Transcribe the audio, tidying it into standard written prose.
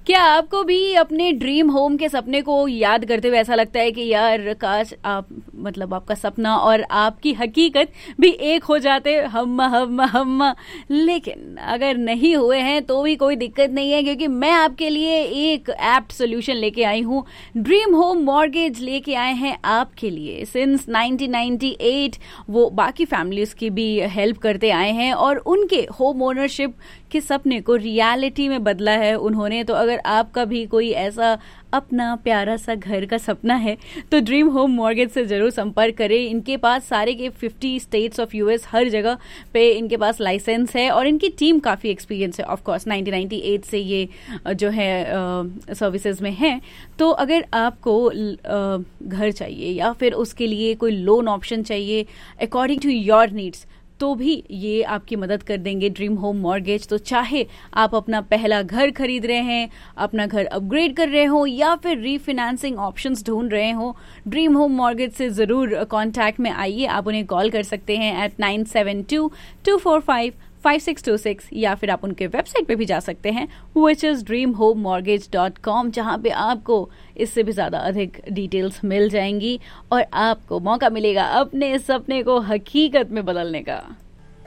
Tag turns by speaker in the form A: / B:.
A: क्या आपको भी अपने ड्रीम होम के सपने को याद करते हुए ऐसा लगता है कि यार काश आप मतलब आपका सपना और आपकी हकीकत भी एक हो जाते, हम। लेकिन अगर नहीं हुए हैं तो भी कोई दिक्कत नहीं है, क्योंकि मैं आपके लिए एक एप्ट सोल्यूशन लेके आई हूँ। ड्रीम होम मॉर्गेज लेके आए हैं आपके लिए। सिंस 1998 वो बाकी फैमिलीज की भी हेल्प करते आए हैं और उनके होम ओनरशिप के सपने को रियलिटी में बदला है उन्होंने। तो अगर आपका भी कोई ऐसा अपना प्यारा सा घर का सपना है तो ड्रीम होम मॉर्गेज से जरूर संपर्क करें। इनके पास सारे के 50 स्टेट्स ऑफ यूएस हर जगह पे इनके पास लाइसेंस है और इनकी टीम काफ़ी एक्सपीरियंस है। ऑफ कोर्स 1998 से ये जो है सर्विसेज में है। तो अगर आपको घर चाहिए या फिर उसके लिए कोई लोन ऑप्शन चाहिए अकॉर्डिंग टू योर नीड्स, तो भी ये आपकी मदद कर देंगे ड्रीम होम मॉर्गेज। तो चाहे आप अपना पहला घर खरीद रहे हैं, अपना घर अपग्रेड कर रहे हो या फिर रीफाइनेंसिंग ऑप्शंस ढूंढ रहे हो, ड्रीम होम मॉर्गेज से ज़रूर कांटेक्ट में आइए। आप उन्हें कॉल कर सकते हैं एट 972-245-5626 या फिर आप उनके वेबसाइट पे भी जा सकते हैं which is dreamhomemortgage.com, जहाँ पे आपको इससे भी ज़्यादा अधिक डिटेल्स मिल जाएंगी और आपको मौका मिलेगा अपने सपने को हकीकत में बदलने का।